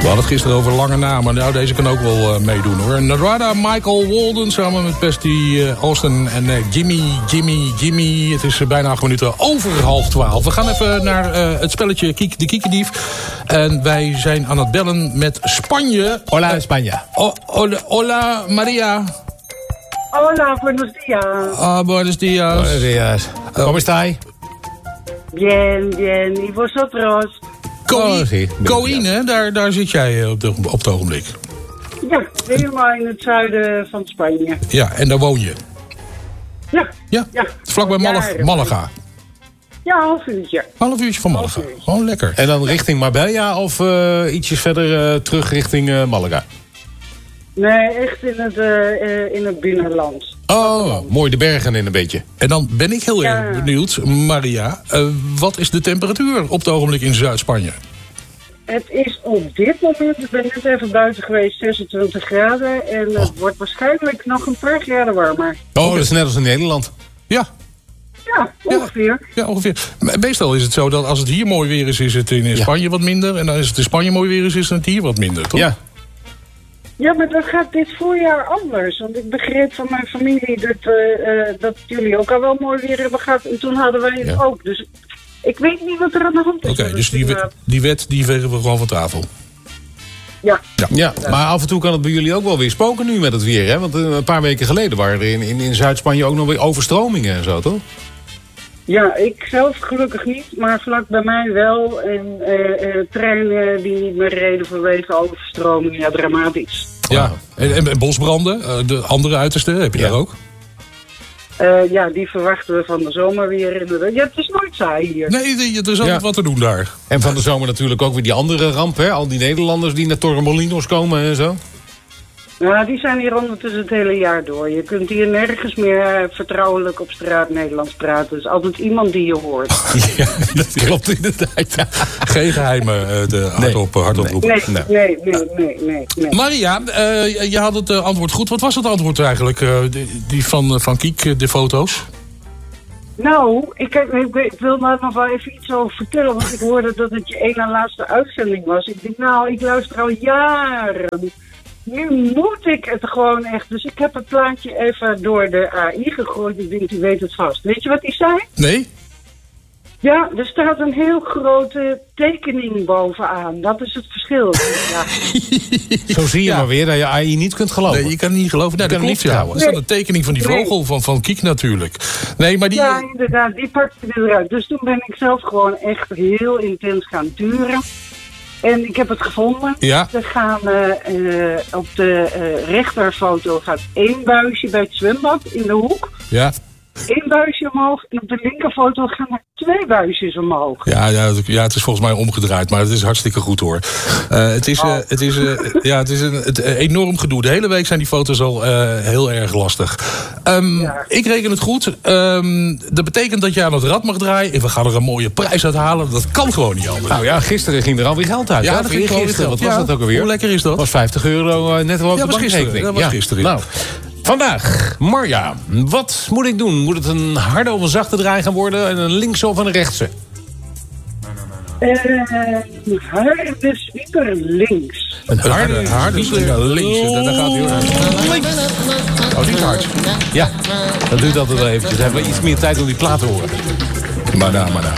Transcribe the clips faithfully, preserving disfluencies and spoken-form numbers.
hadden het gisteren over lange namen. Nou, deze kan ook wel uh, meedoen hoor. Narada Michael Walden samen met Pesty uh, Austin en uh, Jimmy, Jimmy, Jimmy. Het is uh, bijna acht minuten over half twaalf. We gaan even naar uh, het spelletje Kiek de Kiekendief. En wij zijn aan het bellen met Spanje. Hola, Spanje. O, hola, hola, Maria. Hola, buenos días. Ah, buenos días. Buenos días. ¿Cómo estáis? Bien, bien. ¿Y vosotros? Coïn, Oh, zie. Coïn, hè? Daar, daar zit jij op, de, op het ogenblik. Ja, helemaal in het zuiden van Spanje. Ja, en daar woon je. Ja. Ja, ja. vlakbij Malaga. Malaga. Ja, een half uurtje. Half uurtje van Malaga. Gewoon lekker. En dan richting Marbella of uh, ietsjes verder uh, terug richting uh, Malaga? Nee, echt in het, uh, uh, in het binnenland. Oh, mooi de bergen in een beetje. En dan ben ik heel Ja. erg benieuwd, Maria. Uh, wat is de temperatuur op het ogenblik in Zuid-Spanje? Het is op dit moment, ik ben net even buiten geweest, zesentwintig graden. En het Oh. wordt waarschijnlijk nog een paar graden warmer. Oh, dat is net als in Nederland. Ja, Ja, ongeveer. ja, ongeveer. Maar meestal is het zo dat als het hier mooi weer is, is het in Spanje wat minder. En als het in Spanje mooi weer is, is het hier wat minder, toch? Ja. Ja, maar dat gaat dit voorjaar anders. Want ik begreep van mijn familie dat, uh, uh, dat jullie ook al wel mooi weer hebben gehad. En toen hadden wij het Ja. ook. Dus ik weet niet wat er aan de hand is. Oké, Dat dus is die, wet, inderdaad- die wet die vegen we gewoon van tafel. Ja. Ja, maar af en toe kan het bij jullie ook wel weer spoken nu met het weer, hè? Want uh, een paar weken geleden waren er in, in, in Zuid-Spanje ook nog weer overstromingen en zo, toch? Ja, ik zelf gelukkig niet, maar vlak bij mij wel. En uh, uh, treinen die niet meer reden vanwege overstroming, ja, dramatisch. Ja, en, en bosbranden, uh, de andere uiterste, heb je Ja. daar ook? Uh, ja, die verwachten we van de zomer weer. Inderdaad. Ja, het is nooit saai hier. Nee, er is altijd Ja. wat te doen daar. En van de zomer natuurlijk ook weer die andere ramp, hè? Al die Nederlanders die naar Torremolinos komen en zo. Nou, die zijn hier ondertussen het hele jaar door. Je kunt hier nergens meer uh, vertrouwelijk op straat Nederlands praten. Er is altijd iemand die je hoort. Ja, dat klopt inderdaad. Ja. Geen geheimen, uh, de hardop, uh, hardop Nee, Nee. nee, nee, nee, nee. nee. Maria, uh, je had het uh, antwoord goed. Wat was het antwoord eigenlijk? Uh, die, die van, uh, van Kiek, uh, de foto's? Nou, ik, ik, ik wil daar nog wel even iets over vertellen. Want ik hoorde dat het je één na laatste uitzending was. Ik denk, nou, ik luister al jaren. Nu moet ik het gewoon echt. Dus ik heb het plaatje even door de A I gegooid. Ik denk, die weet het vast. Weet je wat die zei? Nee? Ja, er staat een heel grote tekening bovenaan. Dat is het verschil. Ja. Zo zie je Ja. maar weer dat je A I niet kunt geloven. Nee, je kan het niet geloven. Nee, Je dat kan klopt, niet ja. vertrouwen. Er staat een tekening van die Nee. vogel van, van Kiek natuurlijk. Nee, maar die... Ja, inderdaad, die pakte eruit. Dus toen ben ik zelf gewoon echt heel intens gaan duren. En ik heb het gevonden. Ja. Er gaan uh, uh, op de uh, rechterfoto gaat één buisje bij het zwembad in de hoek. Ja, Eén buisje omhoog. En op de linkerfoto gaan er twee buisjes omhoog. ja, ja, het- ja, het is volgens mij omgedraaid, maar het is hartstikke goed hoor. Uh, het is, uh, het is, uh, ja, het is een, het, uh, enorm gedoe. De hele week zijn die foto's al uh, heel erg lastig. Um, Ja. Ik reken het goed. Um, dat betekent dat je aan het rad mag draaien. En we gaan er een mooie prijs uit halen. Dat kan gewoon niet anders. Nou ja, gisteren ging er alweer geld uit. Ja, hè? dat ging gewoon weer Gisteren, geld. Wat was Ja, dat ook alweer? hoe lekker is dat? was vijftig euro uh, net wel op Ja, de was gisteren. bankrekening. Dat was gisteren. Nou, vandaag, Marja, wat moet ik doen? Moet het een harde of een zachte draai gaan worden? En een linkse of een rechtse? Uh, harde sweeper links. Een harde, harde slinger links. Daar daar gaat hij hoor. Links. Oh, niet hard. Ja, dat duurt altijd wel eventjes. Dan hebben we iets meer tijd om die plaat te horen. Maar nou, maar nou.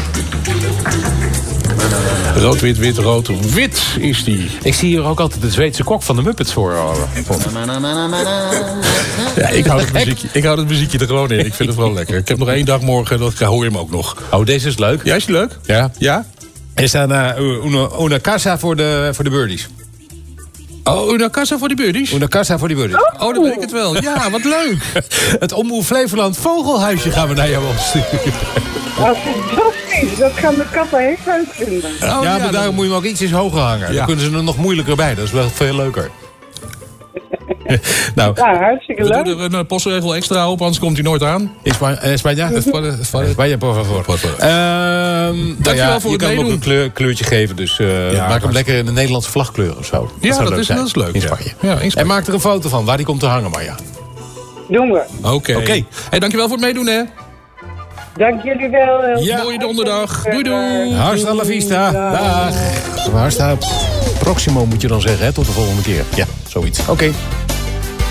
Rood, wit, wit, rood, wit is die. Ik zie hier ook altijd de Zweedse kok van de Muppets voor. uh, voor me. Ja, ik hou, het muziekje, ik hou het muziekje er gewoon in. Ik vind het wel lekker. Ik heb nog één dag morgen, dan hoor je hem ook nog. Oh, deze is leuk. Ja, is die leuk? Ja. Ja? Er staat uh, una, una casa voor de, voor de birdies. Oh, una casa voor die birdies? Una casa voor die birdies. Oh, dan weet ik het wel. Ja, wat leuk. Het Omroep Flevoland Vogelhuisje gaan we naar jou opsturen. Dat is fantastisch. Dat gaan de katten heel leuk vinden. Oh, ja, maar dan- daarom moet je hem ook ietsjes hoger hangen. Ja. Dan kunnen ze er nog moeilijker bij. Dat is wel veel leuker. Nou, Ja, hartstikke We leuk. doen er een uh, postregel extra op, anders komt hij nooit aan. Espa- España? España, por favor. Por favor. Ehm, nou Dankjewel ja, voor je het kan hem ook meedoen. een kleur, kleurtje geven. Dus uh, maak hem hartstikke. lekker in de Nederlandse vlagkleur of zo. Ja, zou dat leuk is- zijn. dat is leuk, In ja. Spanje. Ja, in Spanje. En maak er een foto van waar die komt te hangen, Marja. Doen we. Oké. Oké. Hey, dankjewel voor het meedoen, hè. Dank jullie wel. Ja. Mooie donderdag. Doei, doei. Hasta la vista. Dag. Waar staat? Proximo moet je dan zeggen, hè? Tot de volgende keer. Ja, zoiets. Oké. Okay.